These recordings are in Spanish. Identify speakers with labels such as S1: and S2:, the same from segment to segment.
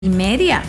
S1: media.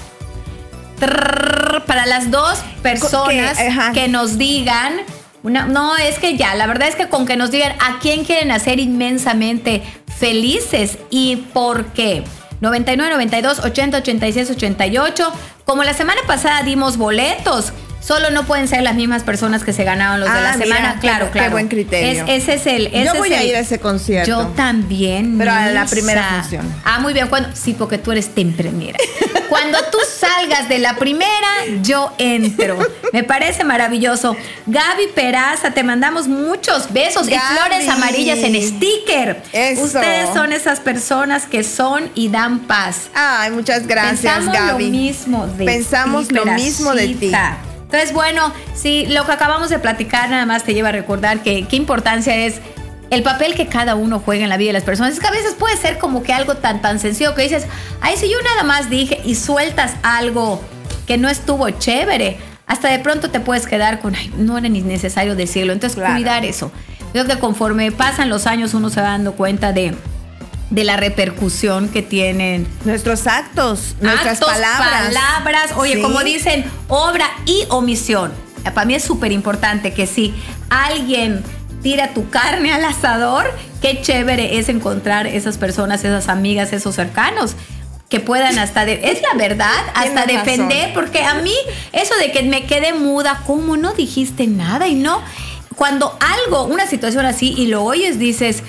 S1: Para las dos personas que nos digan, no, es que ya, la verdad es que con que nos digan a quién quieren hacer inmensamente felices y por qué. 99, 92, 80, 86, 88. Como la semana pasada dimos boletos, solo no pueden ser las mismas personas que se ganaron los de la semana. Claro.
S2: Qué buen criterio.
S1: Ese es el.
S2: Yo voy a ir a ese concierto.
S1: Yo también.
S2: Pero a la primera función.
S1: Muy bien. Sí, porque tú eres tempranera. Cuando tú salgas de la primera, yo entro. Me parece maravilloso. Gaby Peraza, te mandamos muchos besos y flores amarillas en sticker.
S2: Eso.
S1: Ustedes son esas personas que son y dan paz.
S2: Ay, muchas gracias, Gaby.
S1: Pensamos lo mismo de ti. Entonces, bueno, sí, lo que acabamos de platicar nada más te lleva a recordar qué importancia es el papel que cada uno juega en la vida de las personas. Es que a veces puede ser como que algo tan sencillo que dices, si yo nada más dije y sueltas algo que no estuvo chévere, hasta de pronto te puedes quedar con, no era ni necesario decirlo. Entonces, cuidar eso. Yo creo que conforme pasan los años uno se va dando cuenta de la repercusión que tienen
S2: nuestros actos, nuestras palabras.
S1: Oye, como dicen, obra y omisión. Para mí es súper importante que si alguien tira tu carne al asador, qué chévere es encontrar esas personas, esas amigas, esos cercanos que puedan es la verdad, hasta defender, porque a mí eso de que me quedé muda, ¿cómo no dijiste nada? Y no, cuando una situación así y lo oyes, dices,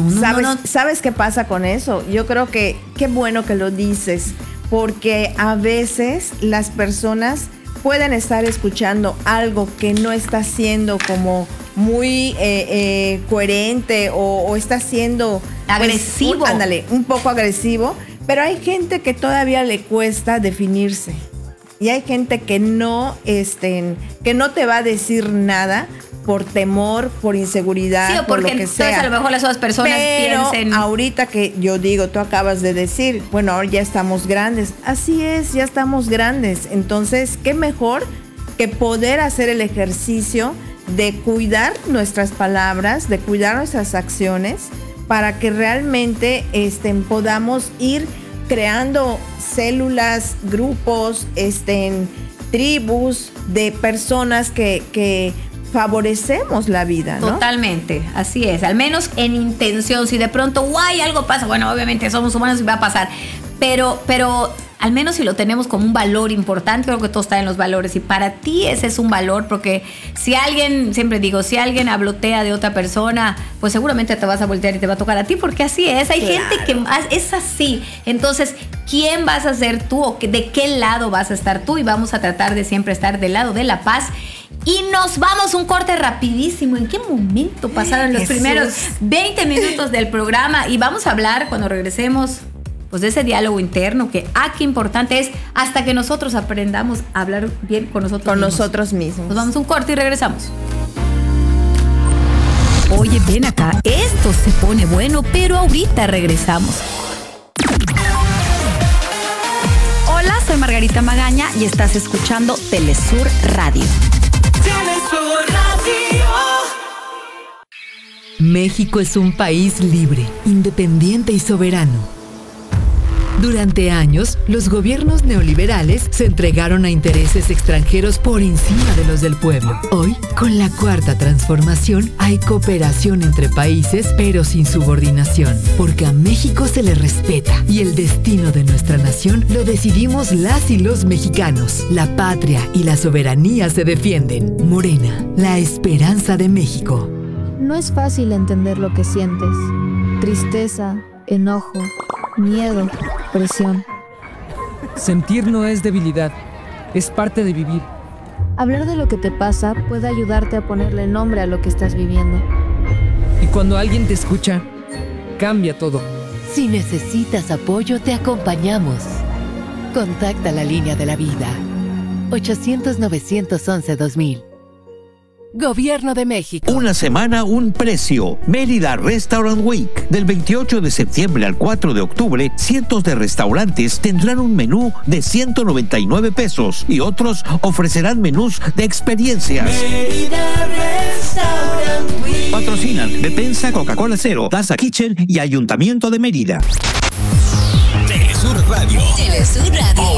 S2: ¿Sabes qué pasa con eso? Yo creo que qué bueno que lo dices, porque a veces las personas pueden estar escuchando algo que no está siendo como muy coherente o está siendo
S1: agresivo.
S2: Un poco agresivo, pero hay gente que todavía le cuesta definirse y hay gente que no te va a decir nada por temor, por inseguridad, por lo que sea.
S1: A lo mejor las otras personas piensen.
S2: Ahorita que yo digo, tú acabas de decir, bueno, ahora ya estamos grandes. Así es, ya estamos grandes. Entonces, qué mejor que poder hacer el ejercicio de cuidar nuestras palabras, de cuidar nuestras acciones, para que realmente podamos ir creando células, grupos, tribus de personas que favorecemos la vida, ¿no?
S1: Totalmente, así es, al menos en intención. Si de pronto, algo pasa, bueno, obviamente somos humanos y va a pasar, pero al menos si lo tenemos como un valor importante, creo que todo está en los valores y para ti ese es un valor, porque si alguien hablotea de otra persona, pues seguramente te vas a voltear y te va a tocar a ti, porque así es, hay gente que es así. Entonces, ¿quién vas a ser tú o de qué lado vas a estar tú? Y vamos a tratar de siempre estar del lado de la paz. Y nos vamos un corte rapidísimo. ¿En qué momento pasaron los primeros 20 minutos del programa? Y vamos a hablar cuando regresemos pues de ese diálogo interno que qué importante es hasta que nosotros aprendamos a hablar bien con nosotros mismos. Nos vamos un corte y regresamos. Oye, ven acá, esto se pone bueno, pero ahorita regresamos. Hola, soy Margarita Magaña y estás escuchando Telesur Radio. Telesur Radio.
S3: México es un país libre, independiente y soberano. Durante años, los gobiernos neoliberales se entregaron a intereses extranjeros por encima de los del pueblo. Hoy, con la Cuarta Transformación, hay cooperación entre países, pero sin subordinación, porque a México se le respeta y el destino de nuestra nación lo decidimos las y los mexicanos. La patria y la soberanía se defienden. Morena, la esperanza de México.
S4: No es fácil entender lo que sientes. Tristeza, enojo, miedo, presión.
S5: Sentir no es debilidad, es parte de vivir.
S4: Hablar de lo que te pasa puede ayudarte a ponerle nombre a lo que estás viviendo.
S5: Y cuando alguien te escucha, cambia todo.
S3: Si necesitas apoyo, te acompañamos. Contacta la línea de la vida. 800-911-2000. Gobierno de México.
S6: Una semana, un precio. Mérida Restaurant Week. Del 28 de septiembre al 4 de octubre, cientos de restaurantes tendrán un menú de 199 pesos y otros ofrecerán menús de experiencias. Mérida Restaurant Week. Patrocinan Defensa, Coca-Cola Cero, Daza Kitchen y Ayuntamiento de Mérida.
S7: Telesur Radio. Radio.
S8: Telesur Radio.